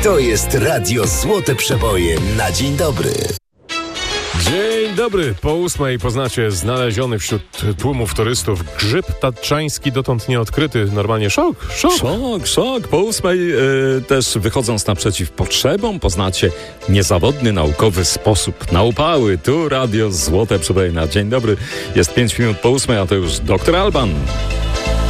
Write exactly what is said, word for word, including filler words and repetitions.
To jest Radio Złote Przeboje na dzień dobry. Dzień dobry. Po ósmej poznacie znaleziony wśród tłumów turystów grzyb tatrzański, dotąd nieodkryty. Normalnie szok, szok. Szok, szok. Po ósmej yy, też wychodząc naprzeciw potrzebom poznacie niezawodny naukowy sposób na upały. Tu Radio Złote Przeboje na dzień dobry. Jest pięć minut po ósmej, a to już doktor Alban.